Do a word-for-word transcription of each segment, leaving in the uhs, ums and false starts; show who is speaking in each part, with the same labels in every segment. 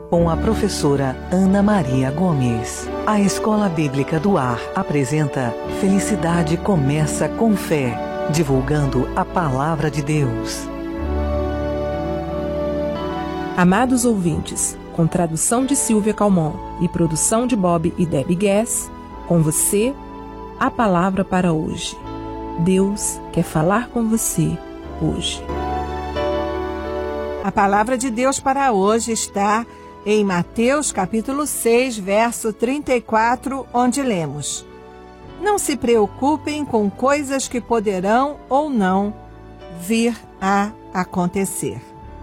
Speaker 1: com a professora Ana Maria Gomes. A Escola Bíblica do Ar apresenta Felicidade Começa com Fé, divulgando a Palavra de Deus.
Speaker 2: Amados ouvintes, com tradução de Silvia Calmon e produção de Bob e Debbie Guess, com você, a palavra para hoje. Deus quer falar com você hoje.
Speaker 3: A palavra de Deus para hoje está em Mateus capítulo seis, verso trinta e quatro, onde lemos: Não se preocupem com coisas que poderão ou não vir a acontecer.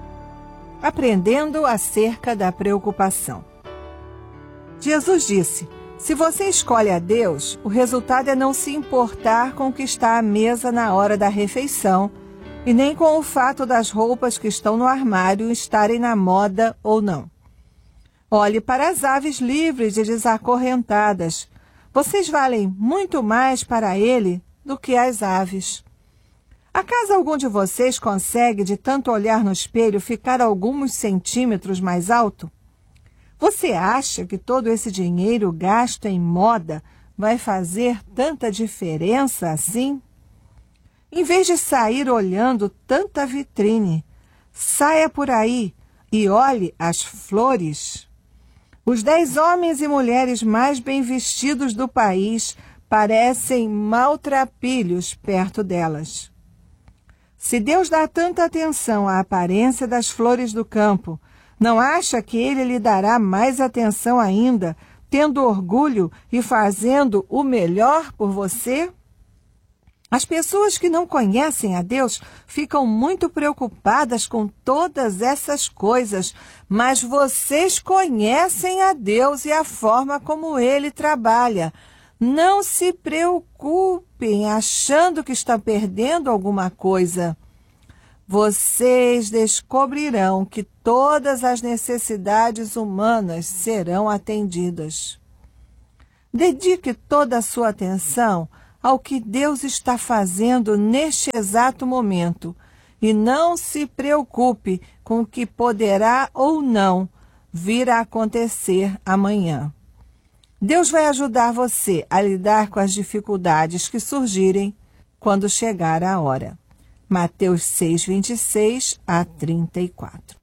Speaker 3: Aprendendo acerca da preocupação. Jesus disse: se você escolhe a Deus, o resultado é não se importar com o que está à mesa na hora da refeição, e nem com o fato das roupas que estão no armário estarem na moda ou não. Olhe para as aves livres e desacorrentadas. Vocês valem muito mais para Ele do que as aves. Acaso algum de vocês consegue, de tanto olhar no espelho, ficar alguns centímetros mais alto? Você acha que todo esse dinheiro gasto em moda vai fazer tanta diferença assim? Em vez de sair olhando tanta vitrine, saia por aí e olhe as flores. Os dez homens e mulheres mais bem vestidos do país parecem maltrapilhos perto delas. Se Deus dá tanta atenção à aparência das flores do campo, não acha que Ele lhe dará mais atenção ainda, tendo orgulho e fazendo o melhor por você? As pessoas que não conhecem a Deus ficam muito preocupadas com todas essas coisas, mas vocês conhecem a Deus e a forma como Ele trabalha. Não se preocupem achando que estão perdendo alguma coisa. Vocês descobrirão que todas as necessidades humanas serão atendidas. Dedique toda a sua atenção ao que Deus está fazendo neste exato momento e não se preocupe com o que poderá ou não vir a acontecer amanhã. Deus vai ajudar você a lidar com as dificuldades que surgirem quando chegar a hora. Mateus seis, vinte e seis a trinta e quatro.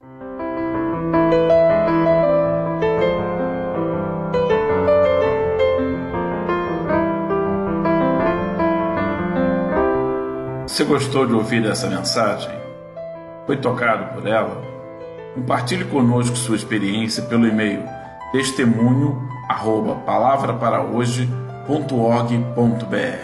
Speaker 4: Você gostou de ouvir essa mensagem? Foi tocado por ela? Compartilhe conosco sua experiência pelo e-mail testemunho arroba palavra para hoje ponto org ponto br.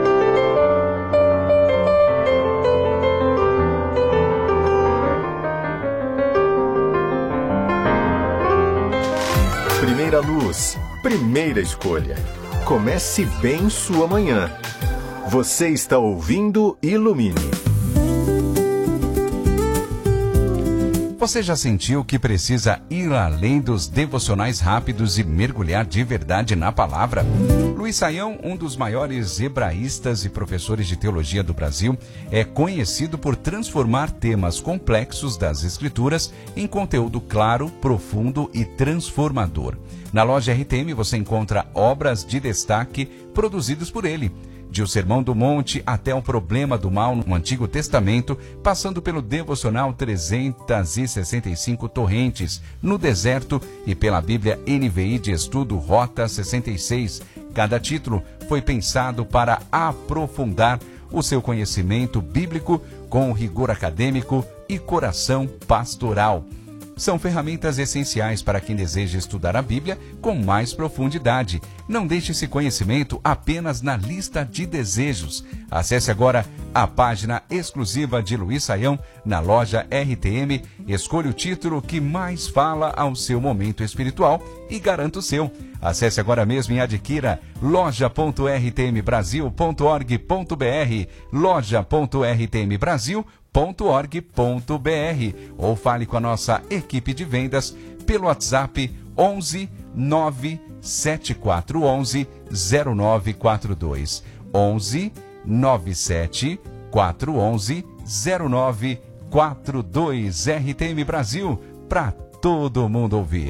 Speaker 5: Primeira luz, primeira escolha. Comece bem sua manhã. Você está ouvindo Ilumine.
Speaker 6: Você já sentiu que precisa ir além dos devocionais rápidos e mergulhar de verdade na palavra? Luiz Saião, um dos maiores hebraístas e professores de teologia do Brasil, é conhecido por transformar temas complexos das Escrituras em conteúdo claro, profundo e transformador. Na loja R T M você encontra obras de destaque produzidas por ele. De O Sermão do Monte até o Problema do Mal no Antigo Testamento, passando pelo devocional trezentas e sessenta e cinco Torrentes no Deserto e pela Bíblia N V I de Estudo Rota sessenta e seis. Cada título foi pensado para aprofundar o seu conhecimento bíblico com rigor acadêmico e coração pastoral. São ferramentas essenciais para quem deseja estudar a Bíblia com mais profundidade. Não deixe esse conhecimento apenas na lista de desejos. Acesse agora a página exclusiva de Luiz Saião na loja R T M, escolha o título que mais fala ao seu momento espiritual e garanta o seu. Acesse agora mesmo e adquira loja ponto r t m brasil ponto org ponto br, loja ponto r t m brasil ponto org ponto br ou fale com a nossa equipe de vendas pelo WhatsApp onze nove sete quatro onze zero nove quatro dois, onze nove sete quatro onze zero nove quatro dois. R T M Brasil, para todo mundo ouvir.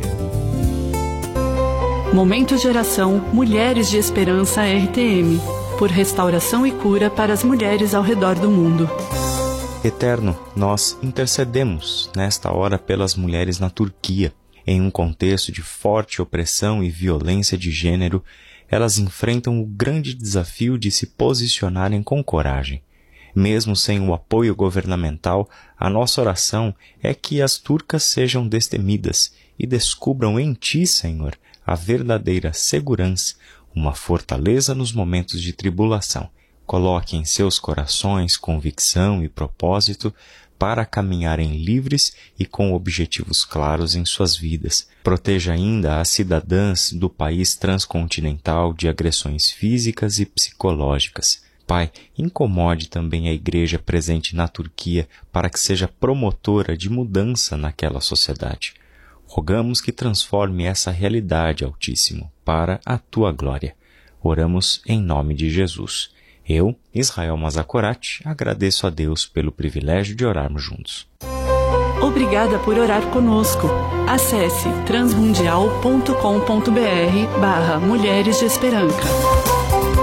Speaker 7: Momento de oração Mulheres de Esperança R T M, por restauração e cura para as mulheres ao redor do mundo.
Speaker 8: Eterno, nós intercedemos nesta hora pelas mulheres na Turquia. Em um contexto de forte opressão e violência de gênero, elas enfrentam o grande desafio de se posicionarem com coragem. Mesmo sem o apoio governamental, a nossa oração é que as turcas sejam destemidas e descubram em Ti, Senhor, a verdadeira segurança, uma fortaleza nos momentos de tribulação. Coloque em seus corações convicção e propósito para caminharem livres e com objetivos claros em suas vidas. Proteja ainda as cidadãs do país transcontinental de agressões físicas e psicológicas. Pai, incomode também a igreja presente na Turquia para que seja promotora de mudança naquela sociedade. Rogamos que transforme essa realidade, Altíssimo, para a Tua glória. Oramos em nome de Jesus. Eu, Israel Mazakorati, agradeço a Deus pelo privilégio de orarmos juntos.
Speaker 7: Obrigada por orar conosco. Acesse transmundial ponto com ponto br barra Mulheres de Esperança.